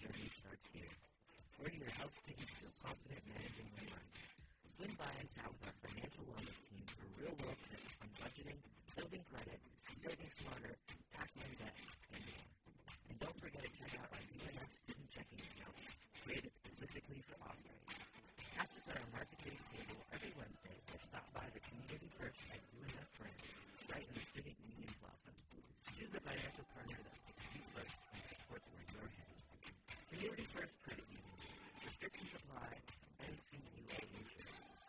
journey starts here. We're here to help students feel confident managing their money. Swing by and chat with our financial wellness team for real-world tips on budgeting, building credit, saving smarter, tackling debt, and more. And don't forget to check out our UNF student checking account, created specifically for Ospreys. Catch us at our market-based table every Wednesday or stop by the Community First at UNF branch, right in the Student Union Plaza. Choose a financial partner that puts you first and supports where you're headed. Community First Credit Union. Restrictions apply. NCUA Insurance.